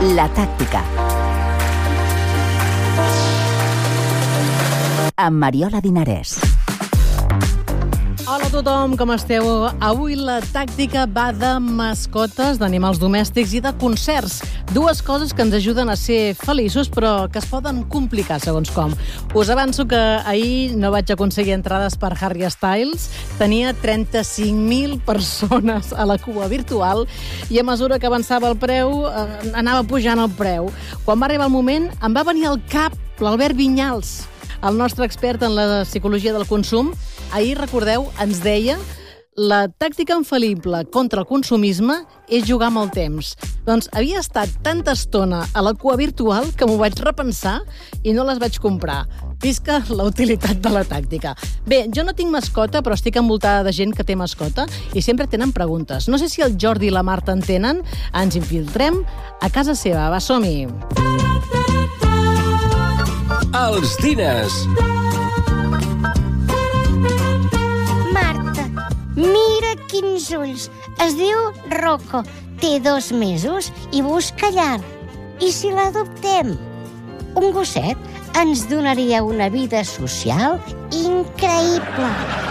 La tàctica. Amb Mariola Dinarès. Hola a tothom, com esteu? Avui la tàctica va de mascotes, d'animals domèstics i de concerts. Dues coses que ens ajuden a ser feliços, però que es poden complicar segons com. Us avanço que ahir no vaig aconseguir entrades per Harry Styles. Tenia 35.000 persones a la cua virtual i a mesura que avançava el preu, anava pujant el preu. Quan va arribar el moment, em va venir al cap l'Albert Vinyals, el nostre expert en la psicologia del consum. Ahir, recordeu, ens deia la tàctica infal·lible contra el consumisme és jugar amb el temps. Doncs havia estat tanta estona a la cua virtual que m'ho vaig repensar i no les vaig comprar. Visca la utilitat de la tàctica. Bé, jo no tinc mascota, però estic envoltada de gent que té mascota i sempre tenen preguntes. No sé si el Jordi i la Marta en tenen. Ens infiltrem a casa seva. Va, som-hi! Els dines. Marta, mira quins ulls. Es diu Rocco. Té 2 mesos i busca llar. I si l'adoptem? Un gosset ens donaria una vida social increïble.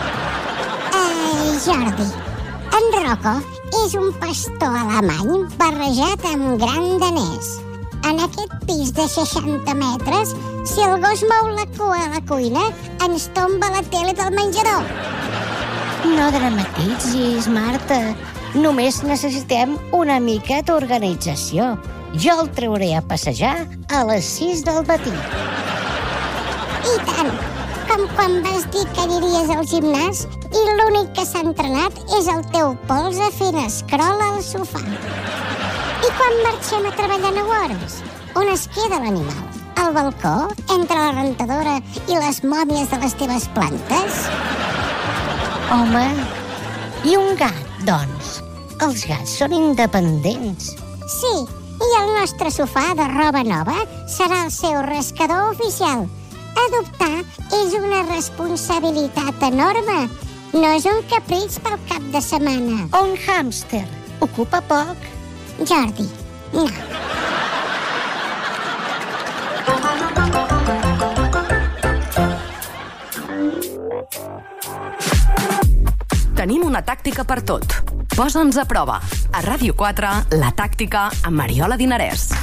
Jordi, en Rocco és un pastor alemany barrejat amb gran danès. En aquest pis de 60 metres, si el gos mou la cua a la cuina, ens tomba la tele del menjador. No dramatitzis, Marta. Només necessitem una mica d'organització. Jo el trauré a passejar a les 6 del matí. I tant, com quan vas dir que aniries al gimnàs i l'únic que s'ha entrenat és el teu polze fent escrol al sofà. I quan marxem a treballar 9 hores? On es queda l'animal? Al balcó, entre la rentadora i les mòmies de les teves plantes? Home, i un gat, doncs? Els gats són independents. Sí, i el nostre sofà de roba nova serà el seu rascador oficial. Adoptar és una responsabilitat enorme. No és un capritx pel cap de setmana. O un hàmster. Ocupa poc. Jordi, no. Tenim una tàctica per tot. Posa'ns a prova. A Ràdio 4, la tàctica amb Mariola Dinarès.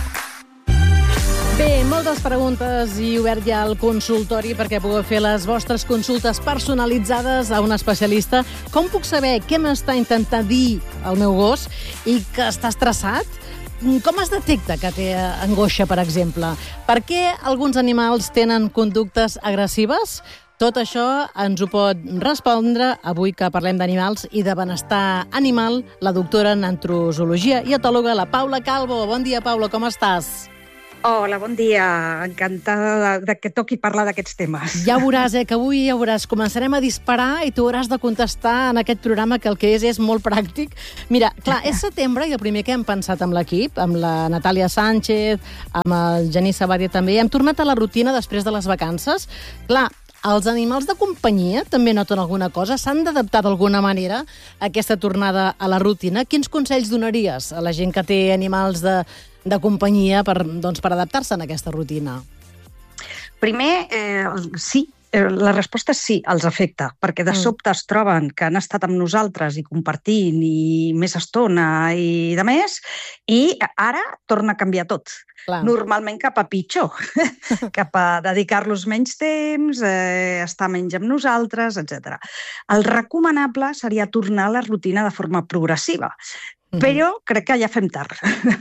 Bé, moltes preguntes i obert ja el consultori perquè pugueu fer les vostres consultes personalitzades a un especialista. Com puc saber què m'està intentant dir el meu gos i que està estressat? Com es detecta que té angoixa, per exemple? Per què alguns animals tenen conductes agressives? Tot això ens ho pot respondre avui que parlem d'animals i de benestar animal la doctora en antrozologia i etòloga, la Paula Calvo. Bon dia, Paula, com estàs? Hola, bon dia. Encantada de que toqui parlar d'aquests temes. Ja veuràs, que avui ja veuràs. Començarem a disparar i tu hauràs de contestar en aquest programa que el que és molt pràctic. Mira, clar, és setembre i el primer que hem pensat amb l'equip, amb la Natàlia Sánchez, amb el Genís Sabadia també, hem tornat a la rutina després de les vacances. Clar, els animals de companyia també noten alguna cosa? S'han d'adaptar d'alguna manera a aquesta tornada a la rutina? Quins consells donaries a la gent que té animals de companyia per adaptar-se a aquesta rutina? Primer, sí. La resposta és sí, els afecta, perquè de sobte es troben que han estat amb nosaltres i compartint i més estona i de més, i ara torna a canviar tot. Clar. Normalment cap a pitjor, cap a dedicar-los menys temps, estar menys amb nosaltres, etc. El recomanable seria tornar a la rutina de forma progressiva, però crec que ja fem tard.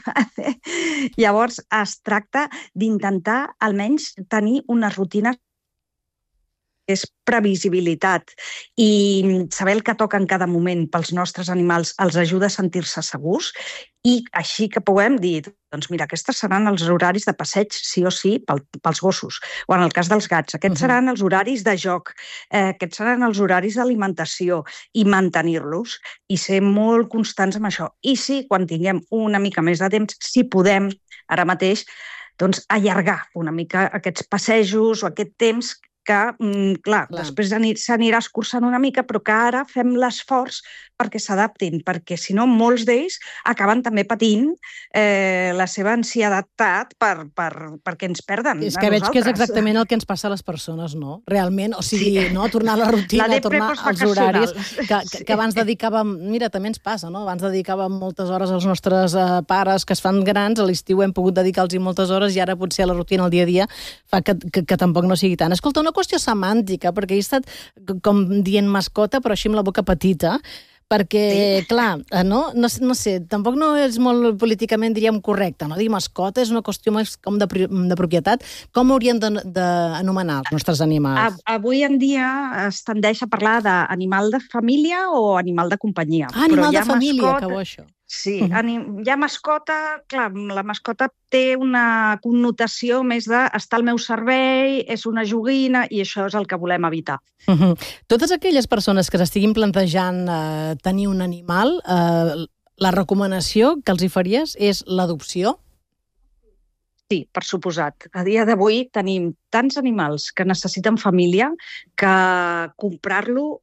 Llavors es tracta d'intentar almenys tenir una rutina és previsibilitat i saber el que toca en cada moment pels nostres animals els ajuda a sentir-se segurs i així que puguem dir, doncs mira, aquests seran els horaris de passeig sí o sí pels gossos, o en el cas dels gats, aquests seran els horaris de joc, aquests seran els horaris d'alimentació i mantenir-los i ser molt constants amb això. I sí, quan tinguem una mica més de temps, si podem, ara mateix, doncs allargar una mica aquests passejos o aquest temps que, clar, després s'anirà escurçant una mica, però que ara fem l'esforç perquè s'adaptin, perquè si no molts d'ells acaben també patint la seva ansietat perquè ens perden. És que veig que és exactament el que ens passa a les persones, no? Realment, o sigui, no? Tornar a la rutina, tornar als horaris que abans dedicàvem... Mira, també ens passa, no? Abans dedicàvem moltes hores als nostres pares que es fan grans, a l'estiu hem pogut dedicar-los moltes hores i ara potser la rutina, el dia a dia, fa que tampoc no sigui tant. Escolta, una qüestió semàntica, perquè he estat com dient mascota, però així amb la boca petita, perquè, clar, no sé, tampoc no és molt políticament, diríem, correcte, no? Dir mascota és una qüestió més com de propietat. Com hauríem d'anomenar els nostres animals? Avui en dia es tendeix a parlar d'animal de família o animal de companyia. Animal de família, que bo això. Sí, hi ha mascota, clar, la mascota té una connotació més d'estar al meu servei, és una joguina, i això és el que volem evitar. Totes aquelles persones que s'estiguin plantejant tenir un animal, la recomanació que els hi faries és l'adopció? Sí, per suposat. A dia d'avui tenim tants animals que necessiten família que comprar-lo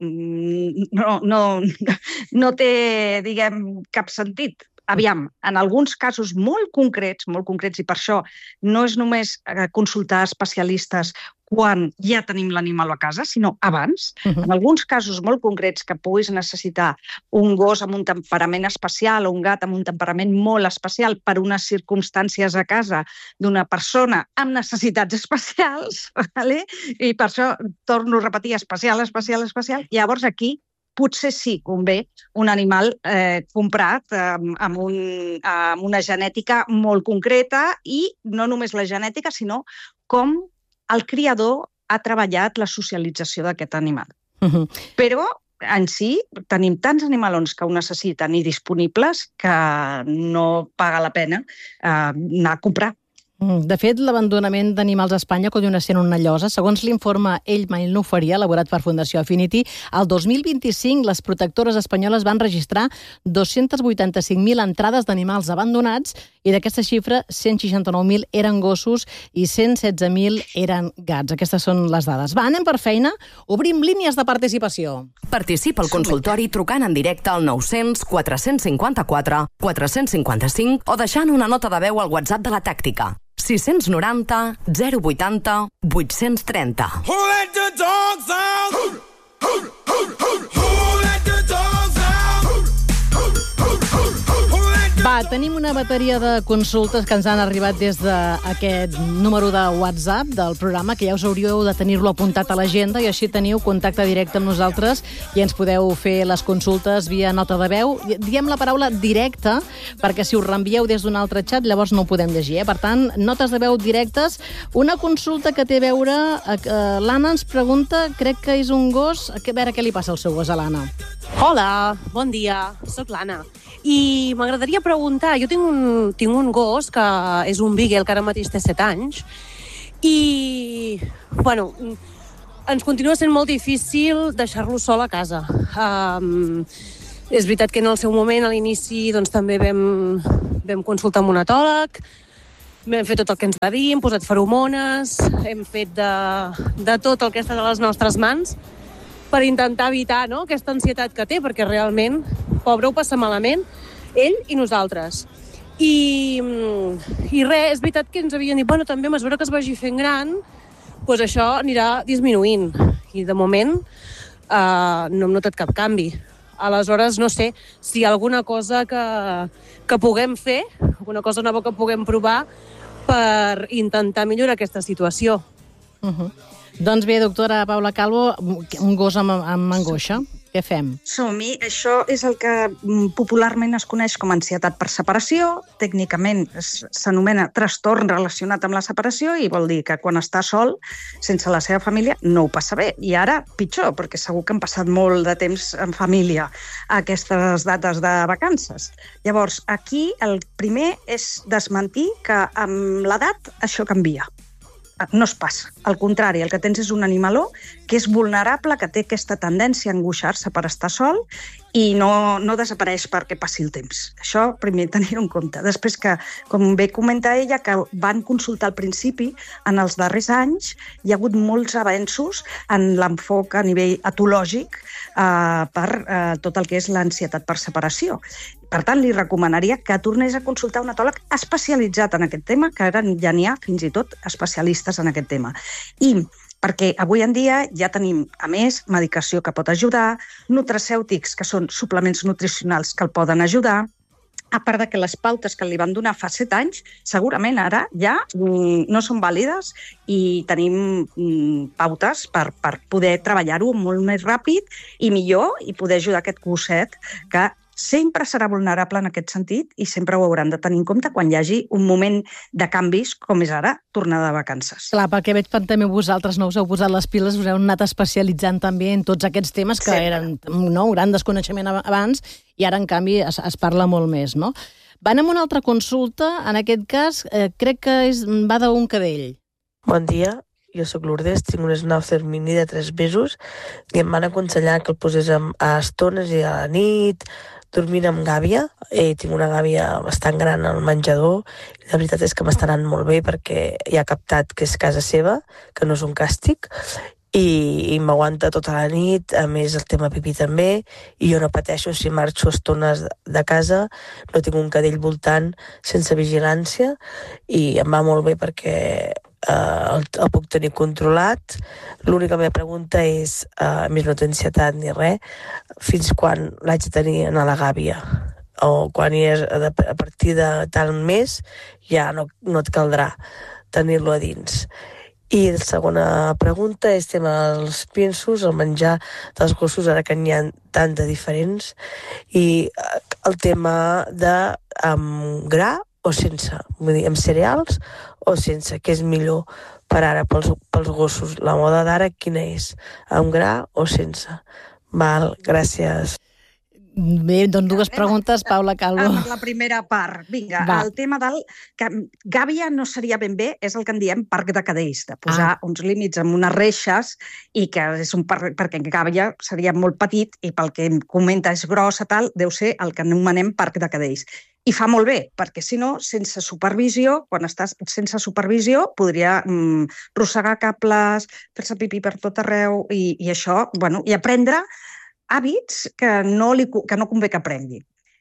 no té, diguem, cap sentit. Aviam, en alguns casos molt concrets, i per això no és només consultar especialistes quan ja tenim l'animal a casa, sinó abans. En alguns casos molt concrets que puguis necessitar un gos amb un temperament especial o un gat amb un temperament molt especial per unes circumstàncies a casa d'una persona amb necessitats especials, i per això torno a repetir especial, llavors aquí potser sí convé un animal comprat amb una genètica molt concreta, i no només la genètica, sinó com el criador ha treballat la socialització d'aquest animal. Però en si tenim tants animalons que ho necessiten i disponibles que no paga la pena anar a comprar. De fet, l'abandonament d'animals a Espanya continua sent una llosa. Segons l'informe Ell mai no ho faria, elaborat per Fundació Affinity, el 2025 les protectores espanyoles van registrar 285.000 entrades d'animals abandonats, i d'aquesta xifra, 169.000 eren gossos i 116.000 eren gats. Aquestes són les dades. Va, anem per feina. Obrim línies de participació. Participa al consultori trucant en directe al 900 454 455 o deixant una nota de veu al WhatsApp de la Tàctica. 690 080 830. Who let the dogs out? Who let the dogs out? Va, tenim una bateria de consultes que ens han arribat des d'aquest número de WhatsApp del programa, que ja us hauríeu de tenir-lo apuntat a l'agenda, i així teniu contacte directe amb nosaltres i ens podeu fer les consultes via nota de veu. Diem la paraula directe, perquè si us reenvieu des d'un altre xat, llavors no ho podem llegir. Per tant, notes de veu directes. Una consulta que té a veure... L'Anna ens pregunta, crec que és un gos... A veure què li passa al seu gos, a l'Anna. Hola, bon dia, soc l'Anna. I m'agradaria preguntar, jo tinc un gos que és un Beagle, que ara mateix té 7 anys, i, bueno, ens continua sent molt difícil deixar-lo sol a casa. És veritat que en el seu moment, a l'inici, doncs, també vam consultar amb un etòleg, hem fet tot el que ens va dir, hem posat feromones, hem fet de tot el que ha estat a les nostres mans per intentar evitar, no?, aquesta ansietat que té, perquè realment, pobre, ho passa malament, ell i nosaltres. I res, és veritat que ens havien dit, bueno, també a mesura que es vagi fent gran, doncs això anirà disminuint. I de moment no hem notat cap canvi. Aleshores, no sé si hi ha alguna cosa que puguem fer, alguna cosa nova que puguem provar per intentar millorar aquesta situació. Doncs bé, doctora Paula Calvo, un gos amb angoixa. Què fem? Som-hi. Això és el que popularment es coneix com ansietat per separació. Tècnicament s'anomena trastorn relacionat amb la separació, i vol dir que quan està sol, sense la seva família, no ho passa bé. I ara, pitjor, perquè segur que han passat molt de temps en família a aquestes dates de vacances. Llavors, aquí el primer és desmentir que amb l'edat això canvia. No es passa. Al contrari, el que tens és un animaló que és vulnerable, que té aquesta tendència a angoixar-se per estar sol, i no desapareix perquè passi el temps. Això, primer, tenir-ho en compte. Després que, com bé comenta ella, que van consultar al principi, en els darrers anys hi ha hagut molts avenços en l'enfoc a nivell etològic per tot el que és l'ansietat per separació. Per tant, li recomanaria que tornés a consultar un etòleg especialitzat en aquest tema, que ara ja n'hi ha fins i tot especialistes en aquest tema. I perquè avui en dia ja tenim, a més, medicació que pot ajudar, nutracèutics, que són suplements nutricionals que el poden ajudar, a part de que les pautes que li van donar fa 7 anys, segurament ara ja no són vàlides i tenim pautes per poder treballar-ho molt més ràpid i millor i poder ajudar aquest gosset que sempre serà vulnerable en aquest sentit i sempre ho hauran de tenir en compte quan hi hagi un moment de canvis, com és ara, tornada de vacances. Clar, perquè veig que també vosaltres no us heu posat les piles, us heu anat especialitzant també en tots aquests temes que eren un gran desconeixement abans i ara, en canvi, es parla molt més, no? Van amb una altra consulta, en aquest cas, crec que va d'un cadell. Bon dia. Jo sóc Lourdes, tinc un schnauzer mini de 3 mesos i em van aconsellar que el posés a estones i a la nit, dormint amb gàbia. Tinc una gàbia bastant gran al menjador i la veritat és que m'està anant molt bé perquè ja ha captat que és casa seva, que no és un càstig, i m'aguanta tota la nit, a més el tema pipí també, i jo no pateixo si marxo estones de casa, no tinc un cadell voltant sense vigilància i em va molt bé perquè el puc tenir controlat. L'única meva pregunta és, a més no té ansietat ni res, fins quan l'haig de tenir a la gàbia? O quan a partir de tal mes ja no et caldrà tenir-lo a dins. I la segona pregunta és tema dels pinsos, el menjar dels gossos, ara que n'hi ha tant de diferents, i el tema de gra o sense, vull dir, amb cereals o sense, què és millor per ara pels gossos? La moda d'ara quina és? Amb gra o sense? Val, gràcies. Bé, doncs 2 preguntes, Paula Calvo. Amb la primera part. Vinga, el tema del... Gàbia no seria ben bé, és el que en diem parc de cadells, de posar uns límits amb unes reixes i que és un parc, perquè gàbia seria molt petit i pel que em comenta és grossa, tal, deu ser el que anomenem parc de cadells. I fa molt bé, perquè si no, sense supervisió, quan estàs sense supervisió, podria arrossegar cables, fer-se pipí per tot arreu i això, bueno, i aprendre hàbits que no convé que aprengui.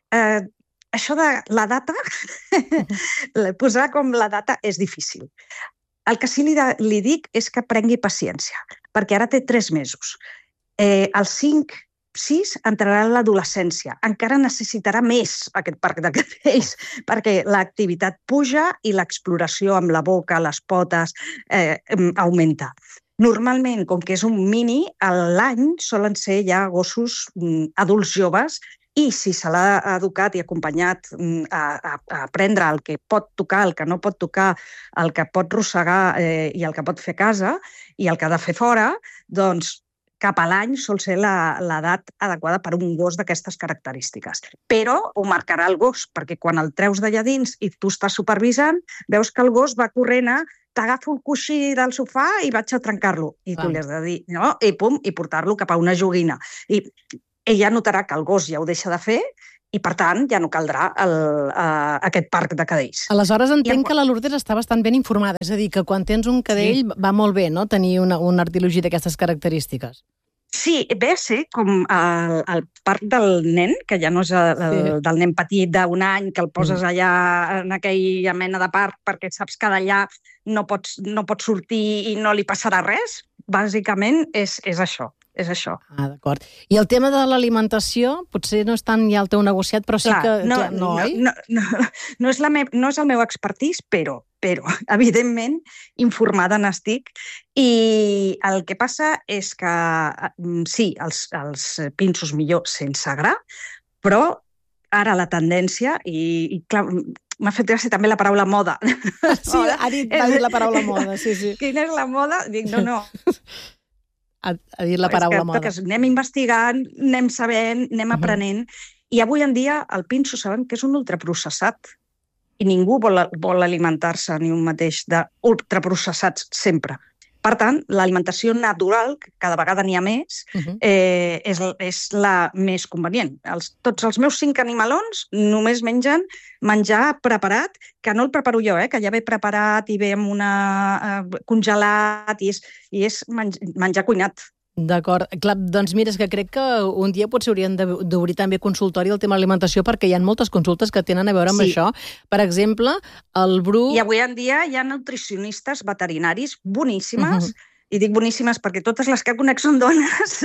Això de la data, posar com la data és difícil. El que sí li dic és que prengui paciència, perquè ara té 3 mesos. Als 5-6 entrarà en l'adolescència. Encara necessitarà més aquest parc de cadells, perquè l'activitat puja i l'exploració amb la boca, les potes, augmenta. Normalment, com que és un mini, a l'any solen ser ja gossos adults joves i si se l'ha educat i acompanyat a aprendre el que pot tocar, el que no pot tocar, el que pot arrossegar i el que pot fer a casa i el que ha de fer fora, doncs cap a l'any sol ser l'edat adequada per un gos d'aquestes característiques. Però ho marcarà el gos, perquè quan el treus d'allà dins i tu estàs supervisant, veus que el gos va corrent a t'agafo el coixí del sofà i vaig a trencar-lo. I tu li has de dir, no? I pum, i portar-lo cap a una joguina. I ella notarà que el gos ja ho deixa de fer i, per tant, ja no caldrà aquest parc de cadells. Aleshores, entenc que la Lourdes està bastant ben informada. És a dir, que quan tens un cadell va molt bé, no?, tenir una artilogia d'aquestes característiques. Sí, ve a ser com el parc del nen, que ja no és del nen petit d'un any, que el poses allà en aquella mena de parc perquè saps que d'allà no pots sortir i no li passarà res. Bàsicament és això. És això. D'acord. I el tema de l'alimentació, potser no és tant ja el teu negociat, però sí que... No és el meu expertís, però evidentment informada n'estic. I el que passa és que sí, els pinsos millor sense gra, però ara la tendència, i clar, m'ha fet gràcia també la paraula moda. Sí, va dir la paraula moda, sí. Quina és la moda? Dic, no. Ha dit la paraula moda. Anem investigant, anem sabent, anem aprenent, i avui en dia el pinso sabem que és un ultraprocessat i ningú vol alimentar-se ni un mateix d'ultraprocessats sempre. Per tant, l'alimentació natural, que cada vegada n'hi ha més, és la més convenient. Tots els meus 5 animalons només mengen menjar preparat, que no el preparo jo, que ja ve preparat i ve amb congelat, i és menjar cuinat. D'acord. Clar, doncs mira, és que crec que un dia potser haurien d'obrir també consultori el tema alimentació, perquè hi ha moltes consultes que tenen a veure amb això. Per exemple, el Bru... I avui en dia hi ha nutricionistes veterinaris boníssimes, i dic boníssimes perquè totes les que conec són dones,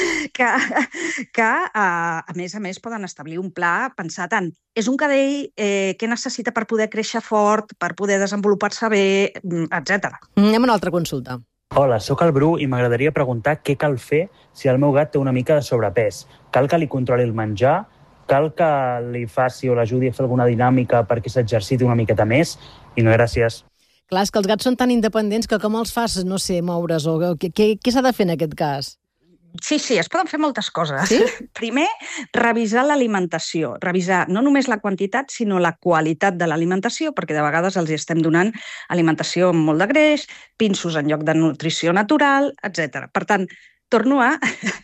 que a més poden establir un pla pensat en és un cadell, què necessita per poder créixer fort, per poder desenvolupar-se bé, etc. Anem a una altra consulta. Hola, sóc el Bru i m'agradaria preguntar què cal fer si el meu gat té una mica de sobrepès. Cal que li controli el menjar? Cal que li faci o l'ajudi a fer alguna dinàmica perquè s'exerciti una miqueta més? I no, gràcies. Clar, és que els gats són tan independents que com els fas, no sé, moure's o què s'ha de fer en aquest cas? Sí, es poden fer moltes coses. Sí? Primer, revisar l'alimentació. Revisar no només la quantitat, sinó la qualitat de l'alimentació, perquè de vegades els estem donant alimentació amb molt de greix, pinsos en lloc de nutrició natural, etc. Per tant, torno a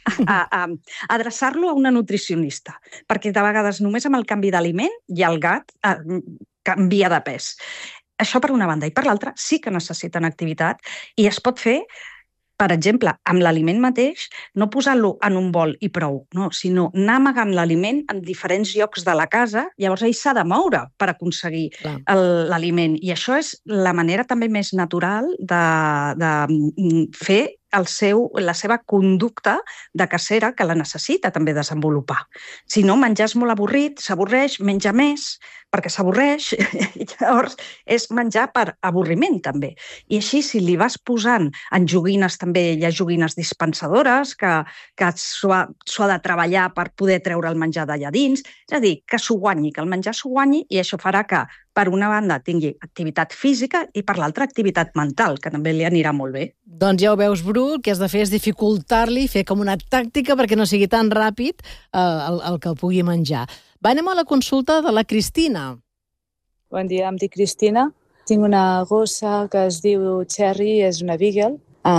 adreçar-lo a una nutricionista, perquè de vegades només amb el canvi d'aliment ja el gat canvia de pes. Això per una banda. I per l'altra sí que necessiten activitat i es pot fer, per exemple, amb l'aliment mateix, no posar-lo en un bol i prou, no, sinó anar amagant l'aliment en diferents llocs de la casa, llavors ell s'ha de moure per aconseguir l'aliment. I això és la manera també més natural de fer la seva conducta de cacera, que la necessita també desenvolupar. Si no, menjar és molt avorrit, s'avorreix, menja més, perquè s'avorreix, i llavors és menjar per avorriment també. I així, si li vas posant en joguines també, hi ha joguines dispensadores que s'ho ha de treballar per poder treure el menjar d'allà dins, és a dir, que s'ho guanyi, que el menjar s'ho guanyi, i això farà que, per una banda, tingui activitat física i per l'altra activitat mental, que també li anirà molt bé. Doncs ja ho veus, Bru, el que has de fer és dificultar-li, fer com una tàctica perquè no sigui tan ràpid el que pugui menjar. Anem a la consulta de la Cristina. Bon dia, em dic Cristina. Tinc una gossa que es diu Cherry, és una beagle,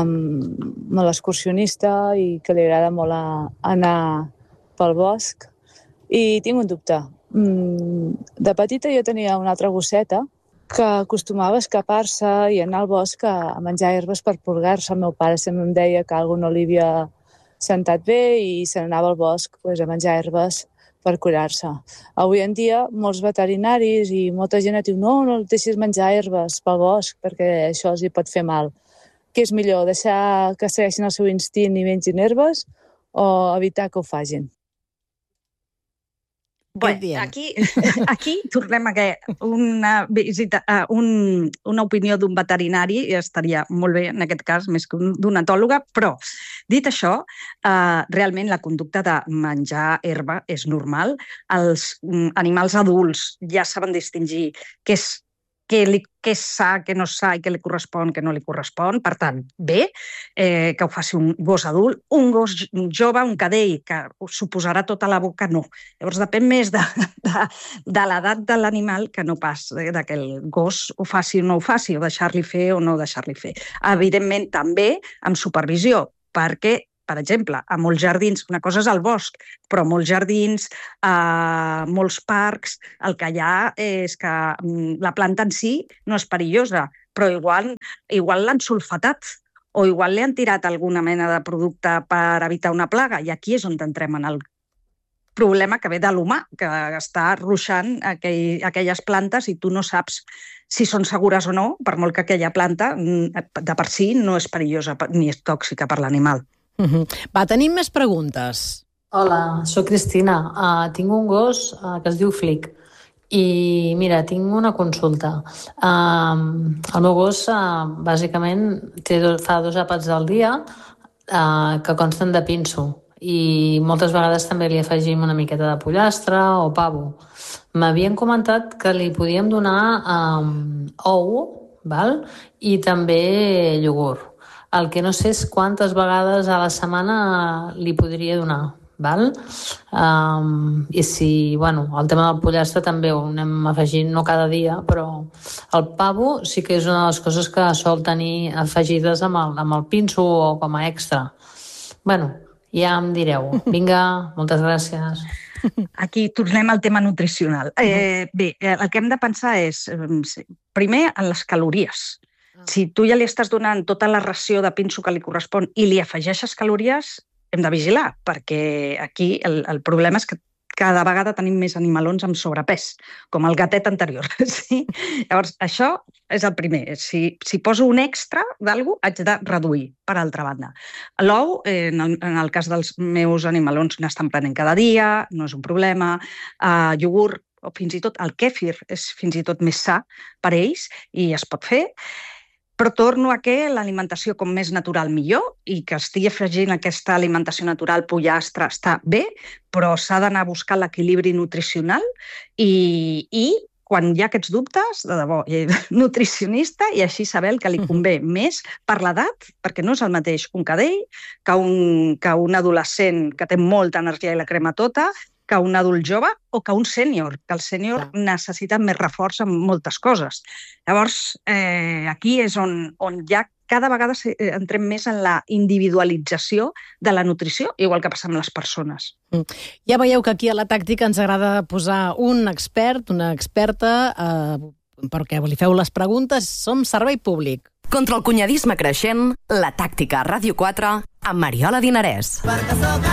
molt excursionista i que li agrada molt anar pel bosc. I tinc un dubte. De petita jo tenia una altra gosseta que acostumava a escapar-se i anar al bosc a menjar herbes per purgar-se. El meu pare sempre em deia que algú no li havia sentat bé i se n'anava al bosc a menjar herbes per curar-se. Avui en dia, molts veterinaris i molta gent et diu no el deixis menjar herbes pel bosc perquè això els hi pot fer mal. Què és millor, deixar que segueixin el seu instint i mengin herbes o evitar que ho facin? Bé, aquí tornem a que una visita, una opinió d'un veterinari estaria molt bé, en aquest cas, més que d'una etòloga, però, dit això, realment la conducta de menjar herba és normal. Els animals adults ja saben distingir què és sa, què no és sa i què li correspon, què no li correspon. Per tant, bé, que ho faci un gos adult. Un gos jove, un cadell, que s'ho posarà tota la boca, no. Llavors depèn més de l'edat de l'animal que no pas de que el gos ho faci o no ho faci, o deixar-li fer o no deixar-li fer. Evidentment, també amb supervisió, perquè per exemple, a molts jardins, una cosa és el bosc, però a molts jardins, a molts parcs, el que hi ha és que la planta en si no és perillosa, però igual l'han sulfatat o igual li han tirat alguna mena de producte per evitar una plaga, i aquí és on entrem en el problema que ve de l'humà, que està ruixant aquelles plantes i tu no saps si són segures o no, per molt que aquella planta de per si no és perillosa ni és tòxica per l'animal. Va, tenim més preguntes. Hola, sóc Cristina. Tinc un gos que es diu Flick i mira, tinc una consulta. El meu gos bàsicament fa 2 àpats al dia que consten de pinso i moltes vegades també li afegim una miqueta de pollastre o pavo. M'havien comentat que li podíem donar ou, val? I també iogurt. El que no sé és quantes vegades a la setmana li podria donar, val? I si, bueno, el tema del pollastre també ho anem afegint, no cada dia, però el pavo sí que és una de les coses que sol tenir afegides amb el pinso o com a extra. Bueno, ja em direu. Vinga, moltes gràcies. Aquí tornem al tema nutricional. Bé, el que hem de pensar és, primer, en les calories. Si tu ja li estàs donant tota la ració de pinso que li correspon i li afegeixes calories, hem de vigilar, perquè aquí el problema és que cada vegada tenim més animalons amb sobrepès, com el gatet anterior. Sí? Llavors, això és el primer. Si poso un extra d'algú, haig de reduir, per altra banda. L'ou, en el cas dels meus animalons, n'estan prenent cada dia, no és un problema. Iogurt, o fins i tot el kèfir, és fins i tot més sa per ells i es pot fer. Però torno a que l'alimentació com més natural millor i que estigui afegint aquesta alimentació natural, pollastre, està bé, però s'ha d'anar a buscar l'equilibri nutricional i quan hi ha aquests dubtes, de debò, nutricionista i així saber el que li convé més per l'edat, perquè no és el mateix un cadell que un adolescent que té molta energia i la crema tota, que un adult jove o que un sènior, que el sènior necessita més reforç en moltes coses. Llavors, aquí és on ja cada vegada entrem més en la individualització de la nutrició, igual que passa amb les persones. Ja veieu que aquí a La Tàctica ens agrada posar un expert, una experta, perquè li feu les preguntes, som servei públic. Contra el cunyadisme creixent, La Tàctica a Ràdio 4 amb Mariola Dinarès. Perquè sóc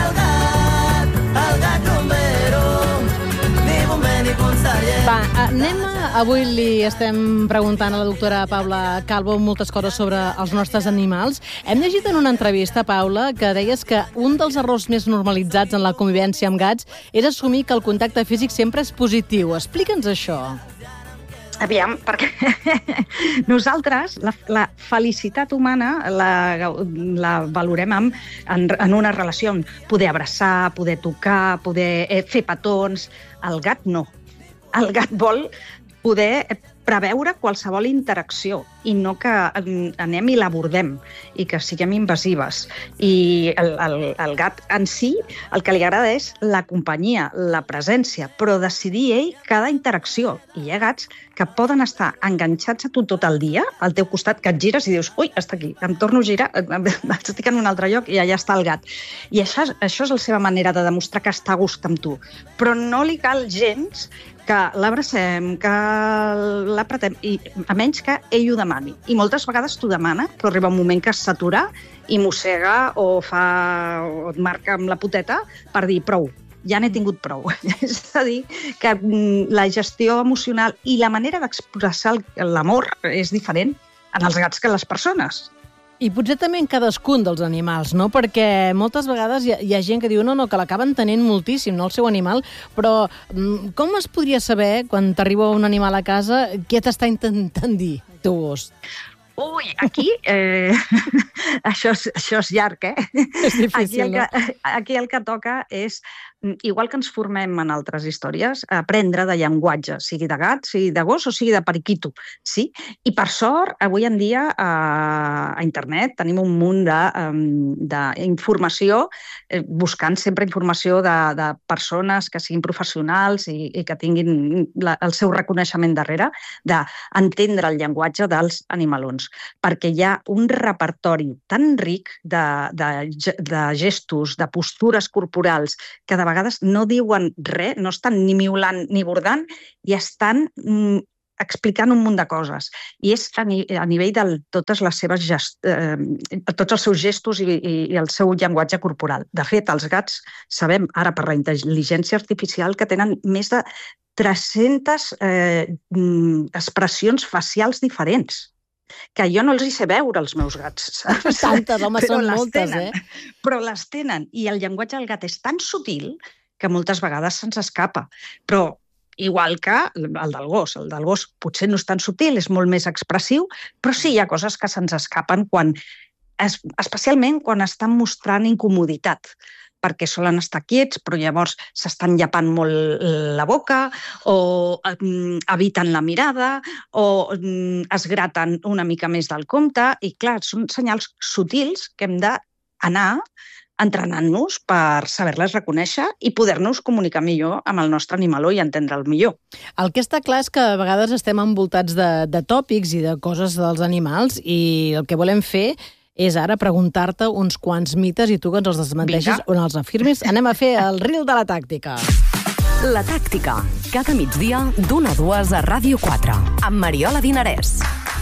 el gat rumbero, ni bomber ni conseller. Va, avui li estem preguntant a la doctora Paula Calvo moltes coses sobre els nostres animals. Hem llegit en una entrevista, Paula, que deies que un dels errors més normalitzats en la convivència amb gats és assumir que el contacte físic sempre és positiu. Explica'ns això. Aviam, perquè nosaltres la felicitat humana la valorem en una relació, poder abraçar, poder tocar, poder fer petons. El gat no. El gat vol poder preveure qualsevol interacció i no que anem i l'abordem i que siguem invasives. I el gat en si el que li agrada és la companyia, la presència, però decidir ell cada interacció. I hi ha gats que poden estar enganxats a tu tot el dia, al teu costat, que et gires i dius, ui, està aquí, em torno a girar, estic en un altre lloc i allà està el gat. I això és la seva manera de demostrar que està a gust amb tu. Però no li cal gens que l'abracem, que l'apretem, a menys que ell ho demani. I moltes vegades t'ho demana, però arriba un moment que s'atura i mossega o et marca amb la poteta per dir prou, ja n'he tingut prou. És a dir, que la gestió emocional i la manera d'expressar l'amor és diferent en els gats que en les persones. I potser també en cadascun dels animals, no? Perquè moltes vegades hi ha gent que diu que l'acaben tenint moltíssim, no, el seu animal, però com es podria saber, quan t'arriba un animal a casa, què t'està intentant dir, el teu gos? Ui, aquí això és llarg, És difícil, no? Aquí el que toca és, igual que ens formem en altres històries, aprendre de llenguatge, sigui de gat, sigui de gos o sigui de periquito. Sí? I per sort, avui en dia, a internet tenim un munt d'informació, buscant sempre informació de persones que siguin professionals i que tinguin el seu reconeixement darrere, d'entendre el llenguatge dels animalons. Perquè hi ha un repertori tan ric de gestos, de postures corporals, que de vegades no diuen res, no estan ni miulant ni bordant i estan explicant un munt de coses. I és a nivell de tots els seus gestos i el seu llenguatge corporal. De fet, els gats sabem ara per la intel·ligència artificial que tenen més de 300 expressions facials diferents, que jo no els hi sé veure, els meus gats. Tantes, home, són moltes, Però les tenen. I el llenguatge del gat és tan sutil que moltes vegades se'ns escapa. Però igual que el del gos. El del gos potser no és tan sutil, és molt més expressiu, però sí hi ha coses que se'ns escapen especialment quan estan mostrant incomoditat, perquè solen estar quiets, però llavors s'estan llapant molt la boca, o eviten la mirada, o es graten una mica més del compte, i clar, són senyals sutils que hem d'anar entrenant-nos per saber-les reconèixer i poder-nos comunicar millor amb el nostre animaló i entendre'l millor. El que està clar és que a vegades estem envoltats de tòpics i de coses dels animals i el que volem fer és ara preguntar-te uns quants mites i tu que ens els desmenteixis o els afirmis. Anem a fer el reel de la tàctica. La tàctica, cada migdia d'1 a 2 a Ràdio 4, amb Mariola Dinarès.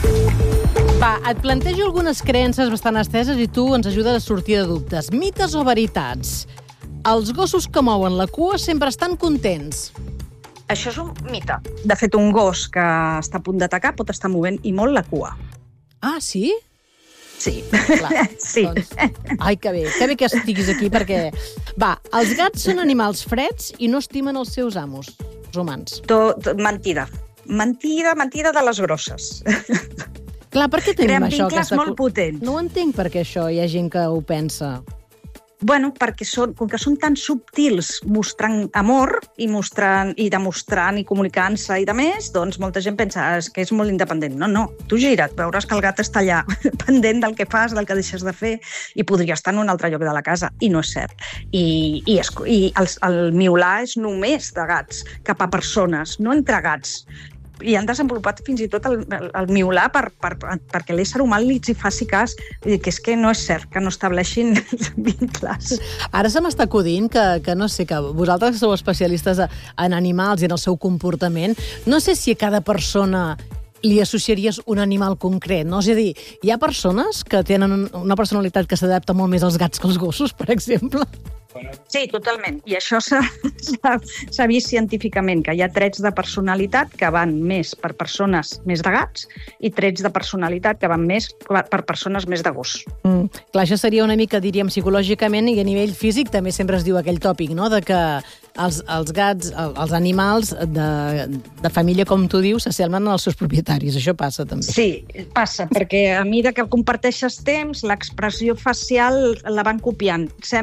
Va, et plantejo algunes creences bastant esteses i tu ens ajudes a sortir de dubtes. Mites o veritats? Els gossos que mouen la cua sempre estan contents. Això és un mite. De fet, un gos que està a punt d'atacar pot estar movent i molt la cua. Ah, sí? Sí. Clar, sí. Doncs, ai, que bé que estiguis aquí perquè... Va, els gats són animals freds i no estimen els seus amos, els humans. Mentida. Mentida de les grosses. Clar, per què tenim Creen això? vincles molt potents. No ho entenc per què això hi ha gent que ho pensa. Bueno, perquè com que són tan subtils mostrant amor i demostrant i comunicant-se i de més, doncs molta gent pensa que és molt independent. No, tu gira't, veuràs que el gat està allà pendent del que fas, del que deixes de fer i podria estar en un altre lloc de la casa, i no és cert. I el miular és només de gats cap a persones, no entre gats. I han desenvolupat fins i tot el miular perquè l'ésser humà li faci cas, que és que no és cert que no estableixin vincles. Ara se m'està acudint que no sé, que vosaltres que sou especialistes en animals i en el seu comportament, no sé si a cada persona li associaries un animal concret, no? És a dir, hi ha persones que tenen una personalitat que s'adapta molt més als gats que als gossos, per exemple? Sí, totalment. I això s'ha vist científicament, que hi ha trets de personalitat que van més per persones més de gats i trets de personalitat que van més per persones més de gos. Clar, això seria una mica, diríem, psicològicament i a nivell físic també sempre es diu aquell tòpic, no?, de que els gats, els animals de família, com tu dius, s'assemblen als seus propietaris. Això passa també. Sí, passa, perquè a mesura que comparteixes temps, l'expressió facial la van copiant.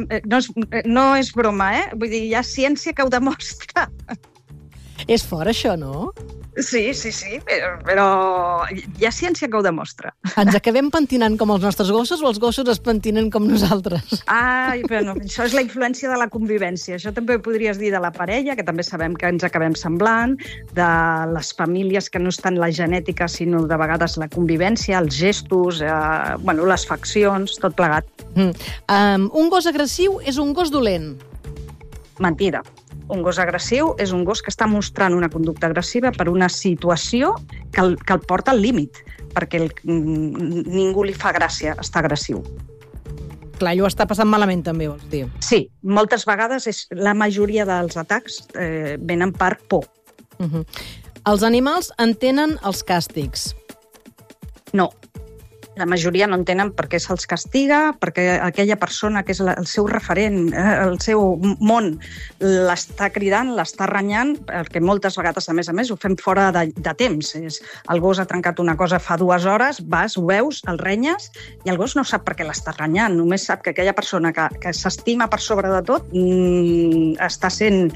No és broma, Vull dir, hi ha ciència que ho demostra. És fort, això, no? Sí, però hi ha ciència que ho demostra. Ens acabem pentinant com els nostres gossos o els gossos es pentinen com nosaltres? Bueno, això és la influència de la convivència. Això també podries dir de la parella, que també sabem que ens acabem semblant, de les famílies que no estan la genètica, sinó de vegades la convivència, els gestos, les faccions, tot plegat. Un gos agressiu és un gos dolent. Mentida. Un gos agressiu és un gos que està mostrant una conducta agressiva per una situació que el porta al límit, perquè ningú li fa gràcia estar agressiu. Clar, ell ho està passant malament també, vols dir? Sí, moltes vegades la majoria dels atacs venen per por. Els animals entenen els càstigs? No. La majoria no entenen per què se'ls castiga, perquè aquella persona que és el seu referent, el seu món, l'està cridant, l'està renyant, perquè moltes vegades, a més, ho fem fora de temps. El gos ha trencat una cosa fa 2 hores, vas, ho veus, el renyes, i el gos no sap per què l'està renyant, només sap que aquella persona que s'estima per sobre de tot està sent,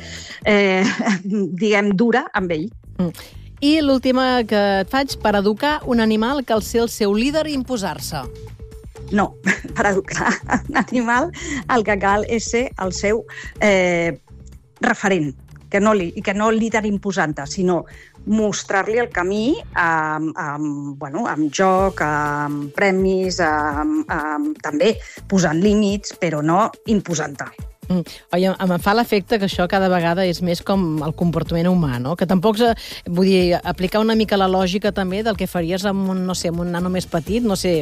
dura amb ell. I l'última que et faig, per educar un animal cal ser el seu líder i imposar-se. No, per educar un animal el que cal és ser el seu referent, que no líder imposant-te, sinó mostrar-li el camí amb joc, amb premis, també posant límits, però no imposant-te. Oi, em fa l'efecte que això cada vegada és més com el comportament humà, no? Que tampoc, vull dir, aplicar una mica la lògica també del que faries amb un nano més petit, no sé,